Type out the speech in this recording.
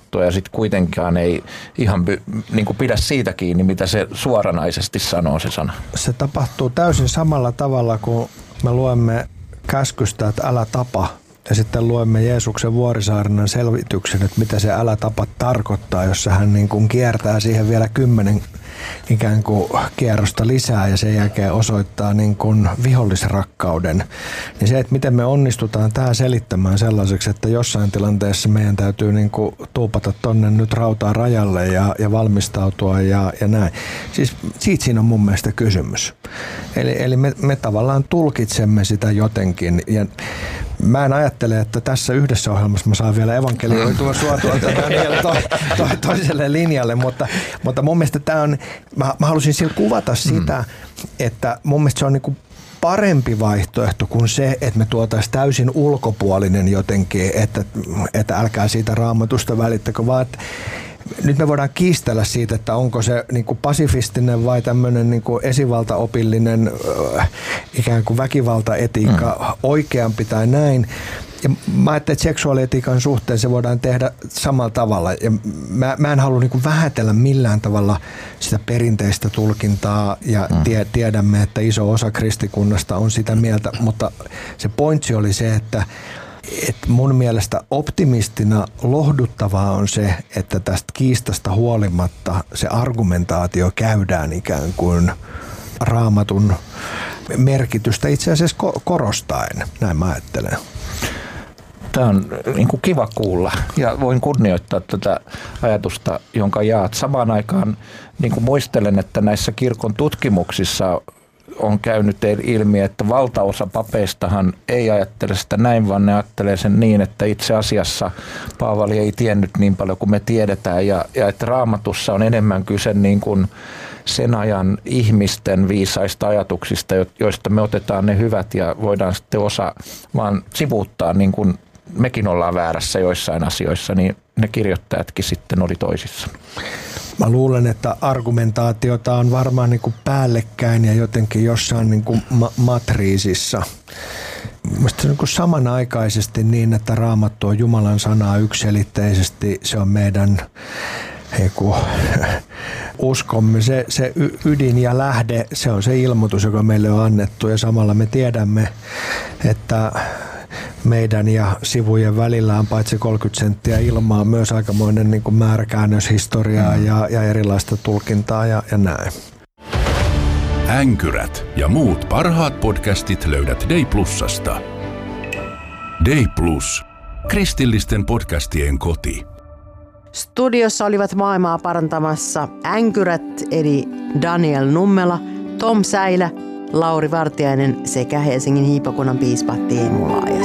raamattua ja sitten kuitenkaan ei ihan niin kuin pidä siitä kiinni, mitä se suoranaisesti sanoo se sana. Se tapahtuu täysin samalla tavalla, kun me luemme käskystä, että älä tapa. Ja sitten luemme Jeesuksen Vuorisaarnan selvityksen, että mitä se älä tapa tarkoittaa, jossa hän niin kuin kiertää siihen vielä 10 ikään kuin kierrosta lisää ja sen jälkeen osoittaa niin kuin vihollisrakkauden. Niin se, että miten me onnistutaan tämä selittämään sellaiseksi, että jossain tilanteessa meidän täytyy niin kuin tuupata tonne nyt rautaa rajalle ja valmistautua ja näin. Siis siitä siinä on mun mielestä kysymys. Eli me tavallaan tulkitsemme sitä jotenkin ja mä en ajattele, että tässä yhdessä ohjelmassa mä saan vielä evankelioitua sua toiselle linjalle, mutta mun mielestä tämä on, mä halusin sillä kuvata sitä, että mun mielestä se on niinku parempi vaihtoehto kuin se, että me tuotaisiin täysin ulkopuolinen jotenkin, että älkää siitä raamatusta välittäkö, vaan että nyt me voidaan kiistellä siitä, että onko se niinku pasifistinen vai tämmöinen niinku esivaltaopillinen ikään kuin väkivaltaetiikka oikeampi tai näin. Ja mä ajattelen, että seksuaalietiikan suhteen se voidaan tehdä samalla tavalla. Ja mä en halua niinku vähätellä millään tavalla sitä perinteistä tulkintaa ja tiedämme, että iso osa kristikunnasta on sitä mieltä, mutta se pointsi oli se, että mun mielestä optimistina lohduttavaa on se, että tästä kiistasta huolimatta se argumentaatio käydään ikään kuin raamatun merkitystä itse asiassa korostaen, näin mä ajattelen. Tämä on niin kuin kiva kuulla ja voin kunnioittaa tätä ajatusta, jonka jaat. Samaan aikaan niin kuin muistelen, että näissä kirkon tutkimuksissa on käynyt ilmi, että valtaosa papeistahan ei ajattele sitä näin, vaan ne ajattelee sen niin, että itse asiassa Paavali ei tiennyt niin paljon kuin me tiedetään ja että Raamatussa on enemmän kyse niin kuin sen ajan ihmisten viisaista ajatuksista, joista me otetaan ne hyvät ja voidaan sitten osa vaan sivuuttaa, niin kuin mekin ollaan väärässä joissain asioissa, niin ne kirjoittajatkin sitten oli toisissa. Mä luulen, että argumentaatiota on varmaan niin kuin päällekkäin ja jotenkin jossain niin kuin matriisissa. Mielestäni se on niin kuin samanaikaisesti niin, että Raamattu on Jumalan sanaa yksiselitteisesti. Se on meidän uskomme, se ydin ja lähde, se on se ilmoitus, joka meille on annettu. Ja samalla me tiedämme, että meidän ja sivujen välillä on paitsi 30 senttiä ilmaa myös aikamoinen niin kuin määräkäännöshistoriaa ja erilaista tulkintaa ja näin. Änkyrät ja muut parhaat podcastit löydät Day Plusasta. Day Plus. Kristillisten podcastien koti. Studiossa olivat maailmaa parantamassa Änkyrät eli Daniel Nummela, Tom Säilä, Lauri Vartiainen sekä Helsingin hiippakunnan piispa Teemu Laajas.